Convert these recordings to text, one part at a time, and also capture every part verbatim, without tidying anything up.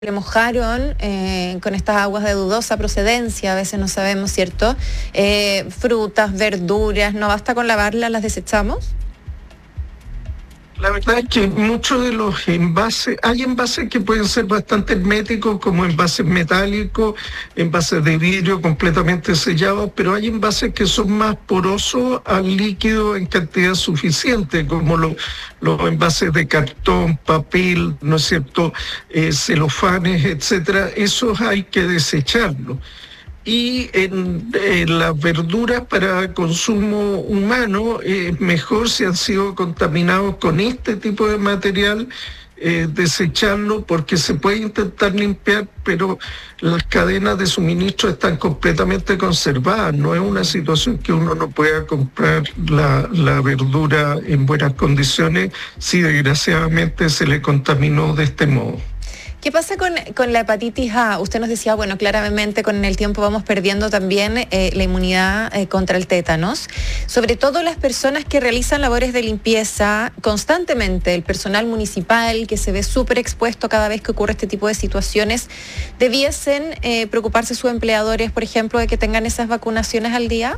le mojaron eh, con estas aguas de dudosa procedencia, a veces no sabemos, ¿cierto? Eh, frutas, verduras, ¿no basta con lavarlas, las desechamos? La verdad es que muchos de los envases, hay envases que pueden ser bastante herméticos, como envases metálicos, envases de vidrio completamente sellados, pero hay envases que son más porosos al líquido en cantidad suficiente, como lo, los envases de cartón, papel, ¿no es cierto?, eh, celofanes, etcétera. Esos hay que desecharlos. Y en, en las verduras para consumo humano es eh, mejor si han sido contaminados con este tipo de material, eh, desecharlo, porque se puede intentar limpiar, pero las cadenas de suministro están completamente conservadas. No es una situación que uno no pueda comprar la, la verdura en buenas condiciones si desgraciadamente se le contaminó de este modo. ¿Qué pasa con, con la hepatitis A? Usted nos decía, bueno, claramente con el tiempo vamos perdiendo también eh, la inmunidad eh, contra el tétanos. Sobre todo las personas que realizan labores de limpieza constantemente, el personal municipal que se ve súper expuesto cada vez que ocurre este tipo de situaciones, ¿debiesen eh, preocuparse sus empleadores, por ejemplo, de que tengan esas vacunaciones al día?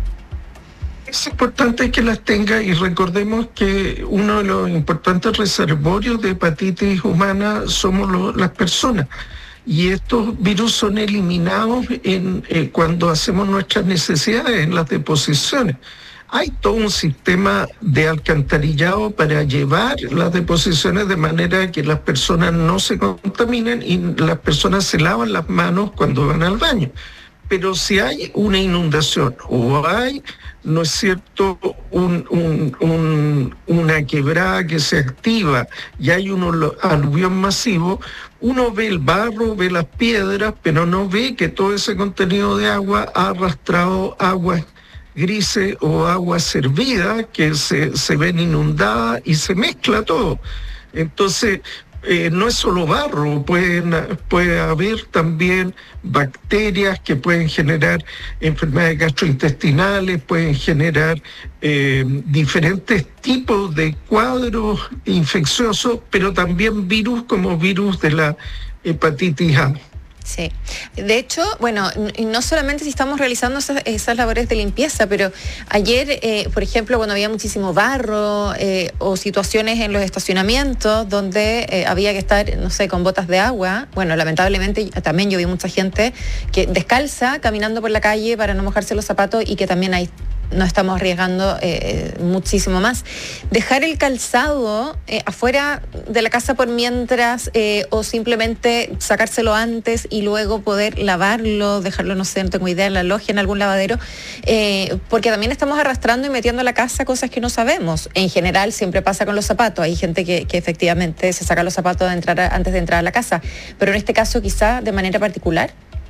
Es importante que las tenga, y recordemos que uno de los importantes reservorios de hepatitis humana somos lo, las personas. Y estos virus son eliminados en, eh, cuando hacemos nuestras necesidades en las deposiciones. Hay todo un sistema de alcantarillado para llevar las deposiciones de manera que las personas no se contaminen y las personas se lavan las manos cuando van al baño. Pero si hay una inundación o hay, ¿no es cierto?, un, un, un, una quebrada que se activa y hay un aluvión masivo, uno ve el barro, ve las piedras, pero no ve que todo ese contenido de agua ha arrastrado aguas grises o aguas servidas que se, se ven inundadas y se mezcla todo. Entonces, Eh, no es solo barro, pueden, puede haber también bacterias que pueden generar enfermedades gastrointestinales, pueden generar eh, diferentes tipos de cuadros infecciosos, pero también virus como virus de la hepatitis A. Sí, de hecho, bueno, no solamente si estamos realizando esas, esas labores de limpieza, pero ayer, eh, por ejemplo, cuando había muchísimo barro eh, o situaciones en los estacionamientos donde eh, había que estar, no sé, con botas de agua, bueno, lamentablemente también yo vi mucha gente que descalza caminando por la calle para no mojarse los zapatos y que también hay... no estamos arriesgando eh, muchísimo más. Dejar el calzado eh, afuera de la casa por mientras eh, o simplemente sacárselo antes y luego poder lavarlo, dejarlo, no sé, no tengo idea, en la logia, en algún lavadero, eh, porque también estamos arrastrando y metiendo a la casa cosas que no sabemos. En general siempre pasa con los zapatos, hay gente que, que efectivamente se saca los zapatos de entrar a, antes de entrar a la casa, pero en este caso quizá de manera particular.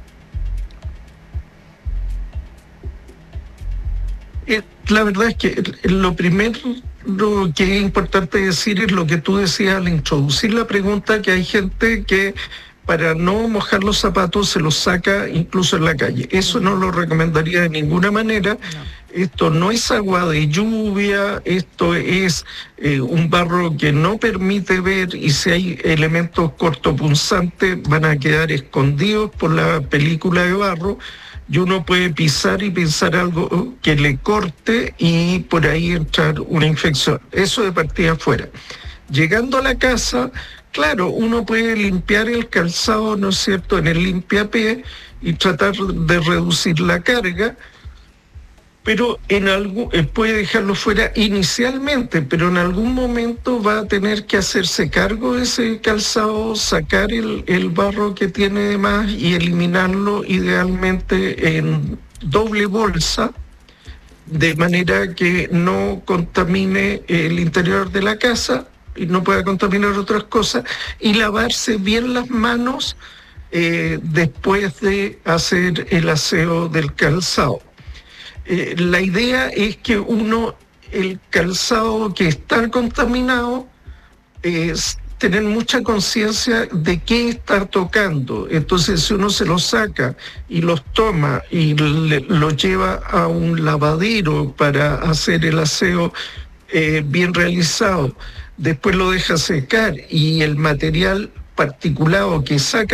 La verdad es que lo primero lo que es importante decir es lo que tú decías al introducir la pregunta, que hay gente que para no mojar los zapatos se los saca incluso en la calle. Eso no lo recomendaría de ninguna manera. No. Esto no es agua de lluvia, esto es eh, un barro que no permite ver, y si hay elementos cortopunzantes van a quedar escondidos por la película de barro. Y uno puede pisar y pensar algo que le corte y por ahí entrar una infección. Eso de partida afuera. Llegando a la casa, claro, uno puede limpiar el calzado, ¿no es cierto?, en el limpiapié y tratar de reducir la carga, pero en algún, puede dejarlo fuera inicialmente, pero en algún momento va a tener que hacerse cargo de ese calzado, sacar el, el barro que tiene de más y eliminarlo idealmente en doble bolsa, de manera que no contamine el interior de la casa y no pueda contaminar otras cosas, y lavarse bien las manos eh, después de hacer el aseo del calzado. Eh, la idea es que uno, el calzado que está contaminado, es tener mucha conciencia de qué está tocando. Entonces, si uno se los saca y los toma y le, los lleva a un lavadero para hacer el aseo eh, bien realizado, después lo deja secar y el material particulado que saca